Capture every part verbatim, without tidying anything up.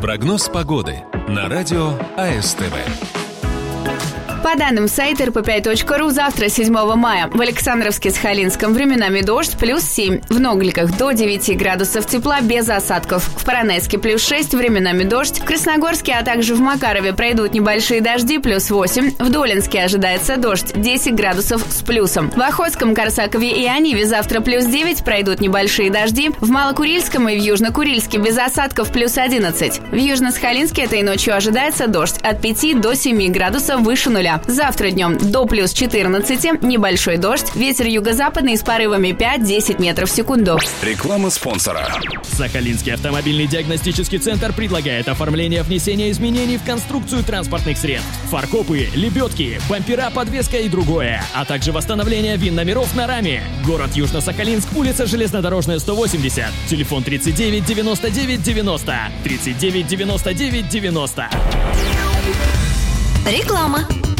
Прогноз погоды на радио АСТВ. По данным сайта эр пэ пять точка ру, завтра, седьмого мая, в Александровске-Сахалинском временами дождь, плюс семь. В Ногликах до девяти градусов тепла без осадков. В Поронайске плюс шесть, временами дождь. В Красногорске, а также в Макарове пройдут небольшие дожди, плюс восемь. В Долинске ожидается дождь, десять градусов с плюсом. В Охотском, Корсакове и Аниве завтра плюс девять, пройдут небольшие дожди. В Малокурильском и в Южнокурильске без осадков плюс одиннадцать. В Южно-Сахалинске этой ночью ожидается дождь от пяти до семи градусов выше нуля. Завтра днем до плюс четырнадцати, небольшой дождь, ветер юго-западный с порывами пять-десять метров в секунду. Реклама спонсора. Сахалинский автомобильный диагностический центр предлагает оформление внесения изменений в конструкцию транспортных средств. Фаркопы, лебедки, бампера, подвеска и другое. А также восстановление ВИН-номеров на раме. Город Южно-Сахалинск, улица Железнодорожная, сто восемьдесят. Телефон тридцать девять девяносто девять девяносто. тридцать девять девяносто девять девяносто. Реклама.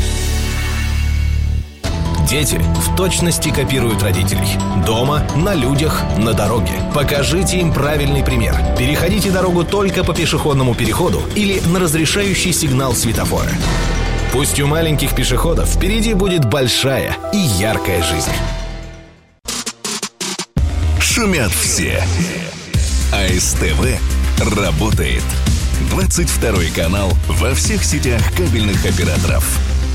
Дети в точности копируют родителей. Дома, на людях, на дороге. Покажите им правильный пример. Переходите дорогу только по пешеходному переходу или на разрешающий сигнал светофора. Пусть у маленьких пешеходов впереди будет большая и яркая жизнь. Шумят все. АСТВ работает. двадцать второй канал во всех сетях кабельных операторов.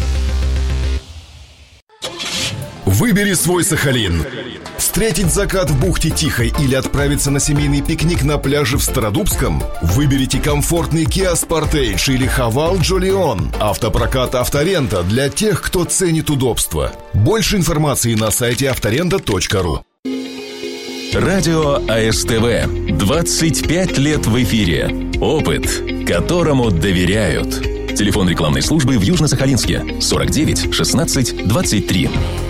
Выбери свой Сахалин. Встретить закат в бухте Тихой или отправиться на семейный пикник на пляже в Стародубском? Выберите комфортный Kia Sportage или Haval Jolion. Автопрокат «Авторента» для тех, кто ценит удобство. Больше информации на сайте авторента точка ру. Радио АСТВ. двадцать пять лет в эфире. Опыт, которому доверяют. Телефон рекламной службы в Южно-Сахалинске сорок девять шестнадцать двадцать три.